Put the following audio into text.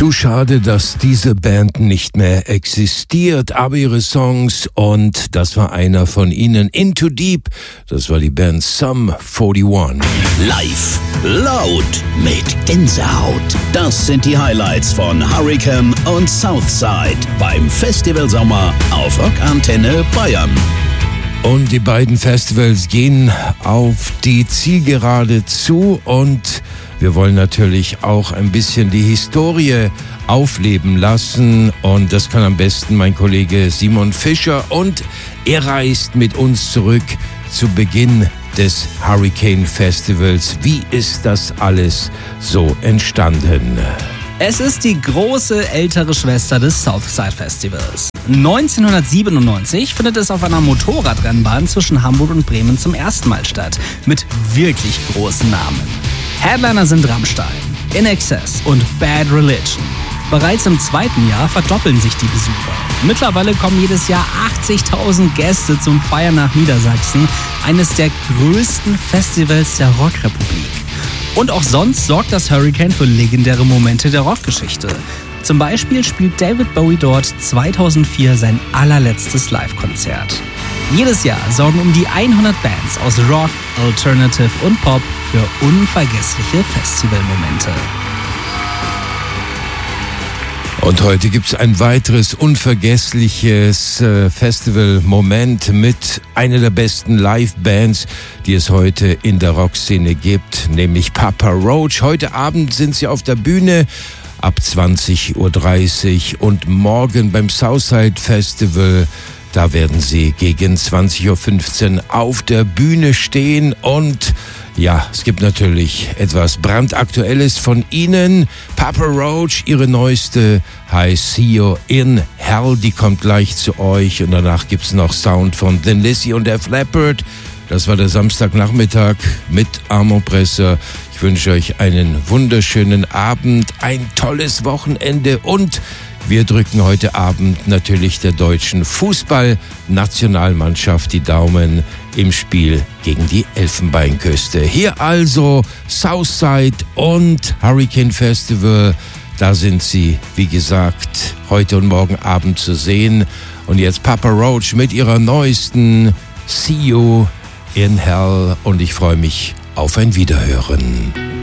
Zu schade, dass diese Band nicht mehr existiert, aber ihre Songs, und das war einer von ihnen, Into Deep, das war die Band Sum 41. Live, laut, mit Gänsehaut. Das sind die Highlights von Hurricane und Southside beim Festival Sommer auf Rockantenne Bayern. Und die beiden Festivals gehen auf die Zielgerade zu und wir wollen natürlich auch ein bisschen die Historie aufleben lassen und das kann am besten mein Kollege Simon Fischer und er reist mit uns zurück zu Beginn des Hurricane Festivals. Wie ist das alles so entstanden? Es ist die große ältere Schwester des Southside Festivals. 1997 findet es auf einer Motorradrennbahn zwischen Hamburg und Bremen zum ersten Mal statt, mit wirklich großen Namen. Headliner sind Rammstein, INXS und Bad Religion. Bereits im zweiten Jahr verdoppeln sich die Besucher. Mittlerweile kommen jedes Jahr 80.000 Gäste zum Feiern nach Niedersachsen, eines der größten Festivals der Rockrepublik. Und auch sonst sorgt das Hurricane für legendäre Momente der Rockgeschichte. Zum Beispiel spielt David Bowie dort 2004 sein allerletztes Live-Konzert. Jedes Jahr sorgen um die 100 Bands aus Rock, Alternative und Pop für unvergessliche Festivalmomente. Und heute gibt es ein weiteres unvergessliches Festivalmoment mit einer der besten Live-Bands, die es heute in der Rockszene gibt, nämlich Papa Roach. Heute Abend sind sie auf der Bühne ab 20.30 Uhr und morgen beim Southside Festival, da werden sie gegen 20.15 Uhr auf der Bühne stehen und ja, es gibt natürlich etwas brandaktuelles von ihnen. Papa Roach, ihre neueste, heißt See You in Hell, die kommt gleich zu euch und danach gibt's noch Sound von Thin Lizzy und Def Leppard. Das war der Samstagnachmittag mit Armand Presser. Ich wünsche euch einen wunderschönen Abend, ein tolles Wochenende und wir drücken heute Abend natürlich der deutschen Fußballnationalmannschaft die Daumen im Spiel gegen die Elfenbeinküste. Hier also Southside und Hurricane Festival. Da sind sie, wie gesagt, heute und morgen Abend zu sehen. Und jetzt Papa Roach mit ihrer neuesten See You in Hell. Und ich freue mich auf ein Wiederhören.